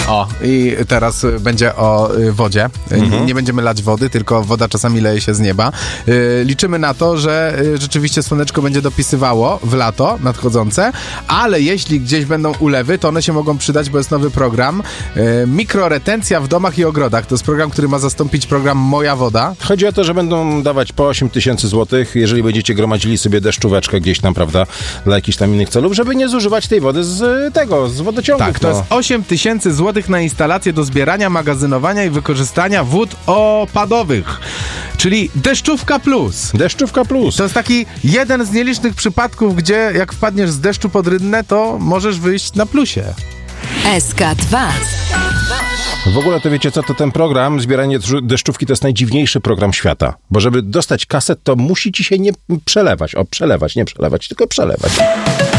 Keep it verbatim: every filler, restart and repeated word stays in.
O, i teraz będzie o y, wodzie. Mhm. Nie będziemy lać wody, tylko woda czasami leje się z nieba. Y, liczymy na to, że y, rzeczywiście słoneczko będzie dopisywało w lato nadchodzące, ale jeśli gdzieś będą ulewy, to one się mogą przydać, bo jest nowy program y, Mikroretencja w domach i ogrodach. To jest program, który ma zastąpić program Moja Woda. Chodzi o to, że będą dawać po osiem tysięcy złotych, jeżeli będziecie gromadzili sobie deszczóweczkę gdzieś tam, prawda, dla jakichś tam innych celów, żeby nie zużywać tej wody z tego, z wodociągów. Tak, to no. jest osiem tysięcy złotych na instalację do zbierania, magazynowania i wykorzystania wód opadowych. Czyli deszczówka plus. Deszczówka plus. To jest taki jeden z nielicznych przypadków, gdzie jak wpadniesz z deszczu pod rynnę, to możesz wyjść na plusie. S K dwa. W ogóle to wiecie co, to ten program, zbieranie deszczówki, to jest najdziwniejszy program świata. Bo żeby dostać kaset, to musi ci się nie przelewać. O, przelewać, nie przelewać, tylko przelewać.